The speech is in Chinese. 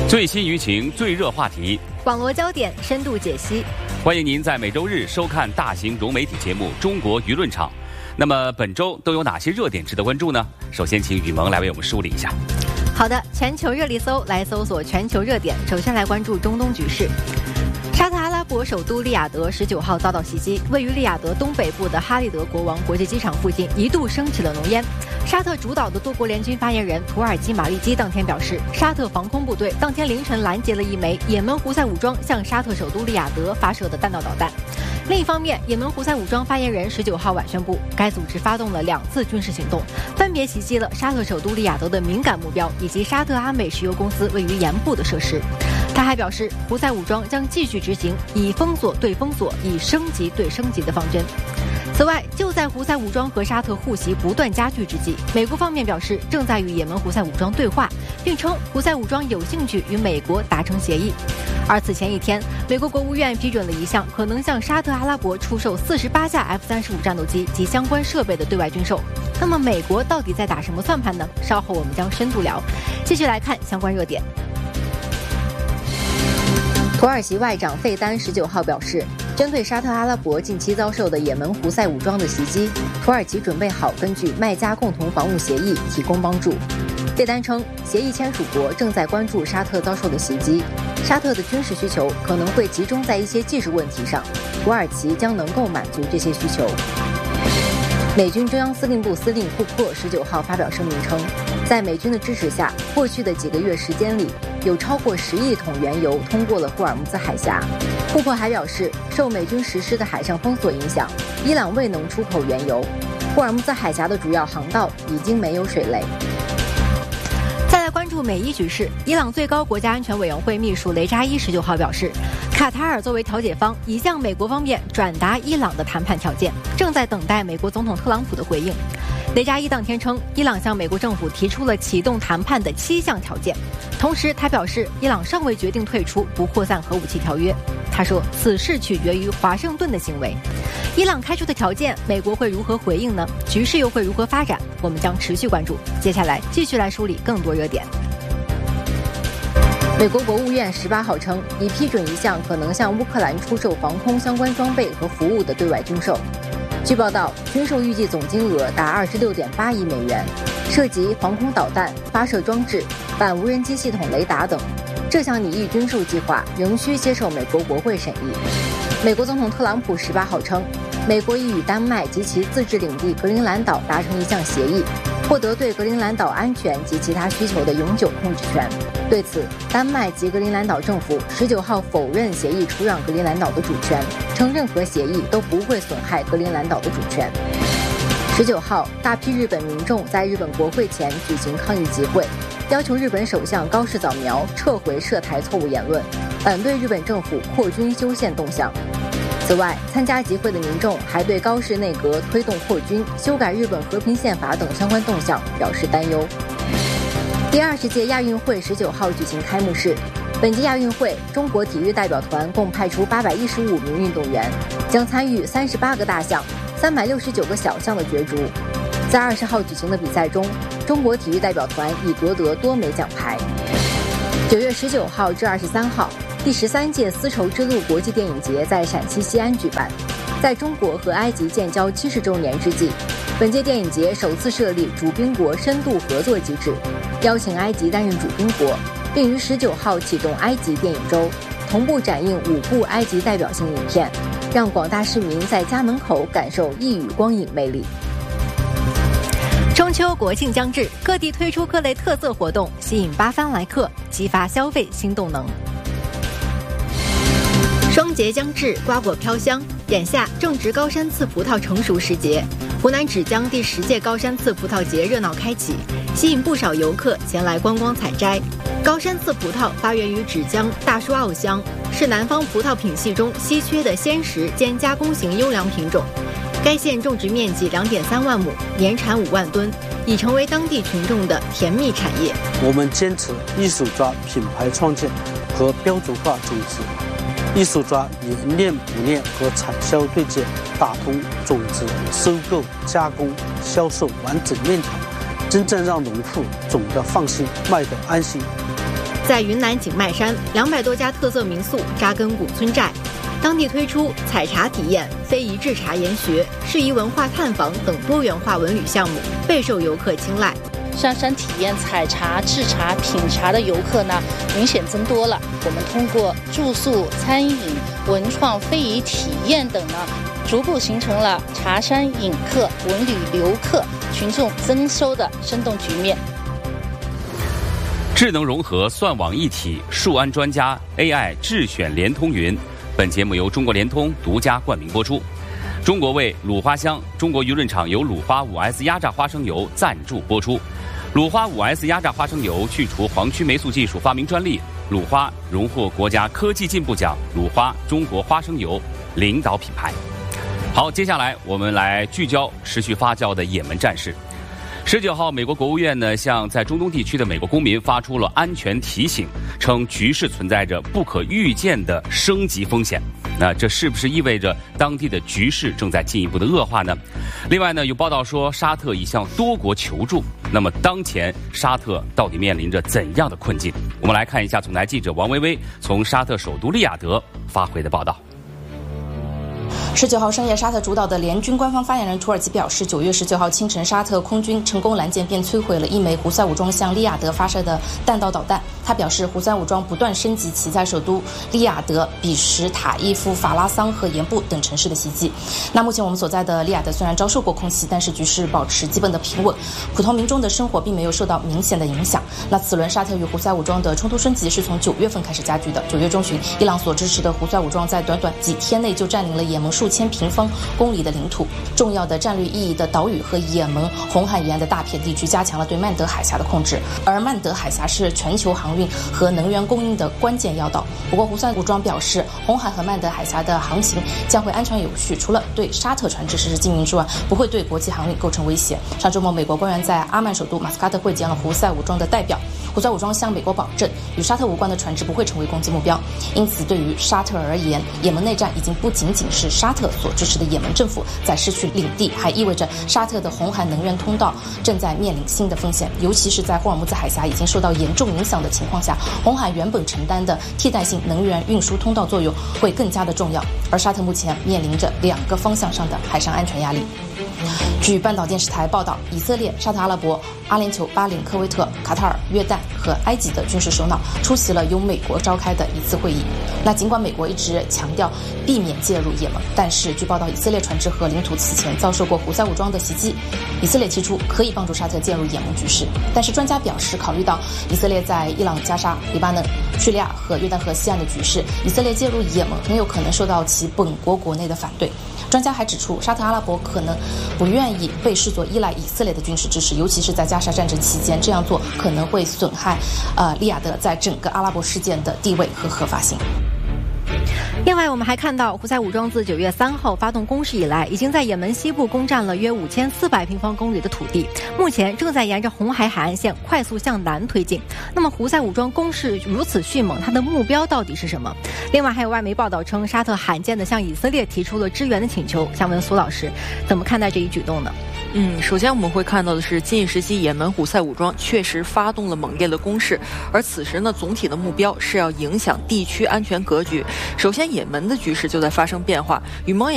最新舆情、最热话题， 网络焦点深度解析。 欢迎您在每周日收看大型融媒体节目《中国舆论场》。那么本周都有哪些热点值得关注呢？首先，请雨萌来为我们梳理一下。 好的，全球热力搜来搜索全球热点。首先来关注中东局势。沙特阿拉伯首都利雅得19号遭到袭击，位于利雅得东北部的哈利德国王国际机场附近一度升起了浓烟。沙特主导的多国联军发言人土耳其马利基当天表示，沙特防空部队当天凌晨拦截了一枚也门胡塞武装向沙特首都利雅得发射的弹道导弹。另一方面，也门胡塞武装发言人19号晚宣布，该组织发动了2次军事行动，分别袭击了沙特首都利雅得的敏感目标以及沙特阿美石油公司位于盐部的设施。他还表示，胡塞武装将继续执行以封锁对封锁、以升级对升级的方针。此外，就在胡塞武装和沙特互袭不断加剧之际，美国方面表示正在与也门胡塞武装对话，并称胡塞武装有兴趣与美国达成协议。而此前一天，美国国务院批准了一项可能向沙特阿拉伯出售48架 F-35战斗机及相关设备的对外军售。那么美国到底在打什么算盘呢？稍后我们将深度聊。继续来看相关热点。土耳其外长费丹19号表示，针对沙特阿拉伯近期遭受的也门胡塞武装的袭击，土耳其准备好根据麦加共同防务协议提供帮助。费丹称，协议签署国正在关注沙特遭受的袭击，沙特的军事需求可能会集中在一些技术问题上，土耳其将能够满足这些需求。美军中央司令部司令库珀19号发表声明称，在美军的支持下，过去的几个月时间里，有超过10亿桶原油通过了霍尔木兹海峡。库珀还表示，受美军实施的海上封锁影响，伊朗未能出口原油，霍尔木兹海峡的主要航道已经没有水雷。再来关注美伊局势，伊朗最高国家安全委员会秘书雷扎伊19号表示，卡塔尔作为调解方已向美国方面转达伊朗的谈判条件，正在等待美国总统特朗普的回应。雷扎伊当天称，伊朗向美国政府提出了启动谈判的7项条件，同时他表示，伊朗尚未决定退出不扩散核武器条约。他说，此事取决于华盛顿的行为。伊朗开出的条件，美国会如何回应呢？局势又会如何发展？我们将持续关注。接下来继续来梳理更多热点。美国国务院18号称，已批准一项可能向乌克兰出售防空相关装备和服务的对外军售。据报道，军售预计总金额达26.8亿美元，涉及防空导弹、发射装置、反无人机系统雷达等。这项拟议军售计划仍需接受美国国会审议。美国总统特朗普18号称，美国已与丹麦及其自治领地格陵兰岛达成一项协议，获得对格陵兰岛安全及其他需求的永久控制权。对此，丹麦及格陵兰岛政府19号否认协议出让格陵兰岛的主权，称任何协议都不会损害格陵兰岛的主权。19号，大批日本民众在日本国会前举行抗议集会，要求日本首相高市早苗撤回涉台错误言论，反对日本政府扩军修宪动向。此外，参加集会的民众还对高市内阁推动扩军、修改日本和平宪法等相关动向表示担忧。第20届亚运会19号举行开幕式，本届亚运会中国体育代表团共派出815名运动员，将参与38个大项、369个小项的角逐。在20号举行的比赛中，中国体育代表团已夺得多枚奖牌。9月19号至23号，第13届丝绸之路国际电影节在陕西西安举办。在中国和埃及建交70周年之际，本届电影节首次设立主宾国深度合作机制，邀请埃及担任主宾国，并于19号启动埃及电影周，同步展映5部埃及代表性影片，让广大市民在家门口感受一语光影魅力。中秋国庆将至，各地推出各类特色活动，吸引八方来客，激发消费新动能。双节将至，瓜果飘香，眼下正值高山刺葡萄成熟时节，湖南芷江第10届高山刺葡萄节热闹开启，吸引不少游客前来观光采摘。高山刺葡萄发源于芷江大树澳乡，是南方葡萄品系中稀缺的鲜食兼加工型优良品种。该县种植面积2.3万亩，年产5万吨，已成为当地群众的甜蜜产业。 我们坚持一手抓品牌创建和标准化种植，一手抓冶炼、捕炼和产销对接，打通种植、收购、加工、销售完整链条，真正让农户种得放心，卖得安心。 在云南景迈山，200多家特色民宿扎根古村寨，当地推出采茶体验、非遗制茶研学、适宜文化探访等多元化文旅项目，备受游客青睐。 上山体验采茶、制茶、品茶的游客呢，明显增多了。我们通过住宿、餐饮、文创、非遗体验等呢，逐步形成了茶山饮客、文旅留客、群众增收的生动局面。 智能融合、算网一体、数安专家 AI 智选联通云。本节目由中国联通独家冠名播出。中国味鲁花香，中国舆论场由鲁花 5S 压榨花生油赞助播出。鲁花 5S 压榨花生油去除黄曲霉素技术发明专利，鲁花荣获国家科技进步奖，鲁花中国花生油领导品牌。好，接下来我们来聚焦持续发酵的也门战事。19号，美国国务院呢向在中东地区的美国公民发出了安全提醒，称局势存在着不可预见的升级风险。那这是不是意味着当地的局势正在进一步的恶化呢？另外呢，有报道说沙特已向多国求助。那么当前沙特到底面临着怎样的困境？我们来看一下总台记者王薇薇从沙特首都利雅得发回的报道。 19号深夜，沙特主导的联军官方发言人土耳其表示，9月19号清晨，沙特空军成功拦截并摧毁了一枚胡塞武装向利雅得发射的弹道导弹。他表示，胡塞武装不断升级其在首都利雅得、比什、塔伊夫、法拉桑和盐布等城市的袭击。那目前我们所在的利雅得虽然遭受过空袭，但是局势保持基本的平稳，普通民众的生活并没有受到明显的影响。那此轮沙特与胡塞武装的冲突升级是从9月份开始加剧的。9月中旬，伊朗所支持的胡塞武装在短短几天内就占领了也门数千平方公里的领土，重要的战略意义的岛屿和也门红海沿岸的大片地区加强了对曼德海峡的控制，而曼德海峡是全球航运和能源供应的关键要道。不过胡塞武装表示，红海和曼德海峡的航行将会安全有序，除了对沙特船只实施禁运之外，不会对国际航运构成威胁。上周末，美国官员在阿曼首都马斯喀特会见了胡塞武装的代表，胡塞武装向美国保证，与沙特无关的船只不会成为攻击目标。因此，对于沙特而言，也门内战已经不仅仅是沙特所支持的也门政府在失去领地，还意味着沙特的红海能源通道正在面临新的风险，尤其是在霍尔木兹海峡已经受到严重影响的情况下，红海原本承担的替代性能源运输通道作用会更加的重要，而沙特目前面临着2个方向上的海上安全压力。据半岛电视台报道，以色列、沙特阿拉伯、阿联酋、巴林、科威特、卡塔尔、约旦和埃及的军事首脑出席了由美国召开的一次会议。那尽管美国一直强调避免介入也门，但是据报道，以色列船只和领土此前遭受过胡塞武装的袭击。以色列提出可以帮助沙特介入也门局势，但是专家表示，考虑到以色列在伊朗、加沙、黎巴嫩、叙利亚和约旦河西岸的局势，以色列介入也门很有可能受到其本国国内的反对。专家还指出，沙特阿拉伯可能不愿意被视作依赖以色列的军事支持，尤其是在加沙战争期间，这样做可能会损害利雅得在整个阿拉伯事件的地位和合法性。 另外，我们还看到胡塞武装自9月3号发动攻势以来，已经在也门西部攻占了约5400平方公里的土地，目前正在沿着红海海岸线快速向南推进。那么胡塞武装攻势如此迅猛，它的目标到底是什么？另外还有外媒报道称，沙特罕见的向以色列提出了支援的请求。想问苏老师，怎么看待这一举动呢？ 首先我们会看到的是，近一时期也门胡塞武装确实发动了猛烈的攻势，而此时呢，总体的目标是要影响地区安全格局。首先，也门的局势就在发生变化，与盟